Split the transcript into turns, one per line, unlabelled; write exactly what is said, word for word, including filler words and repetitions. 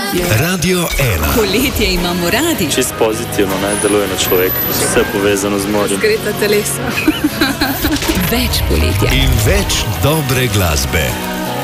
Radio ena.
Poletje imamo radi.
Čist pozitivno, ne, deluje na človeka. Vse povezano z morjem.
Razgreta telesa. Več poletja.
In več dobre glasbe.